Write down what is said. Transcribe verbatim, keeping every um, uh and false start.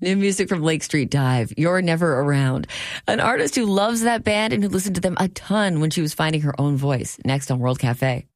New music from Lake Street Dive, You're Never Around. An artist who loves that band and who listened to them a ton when she was finding her own voice. Next on World Cafe.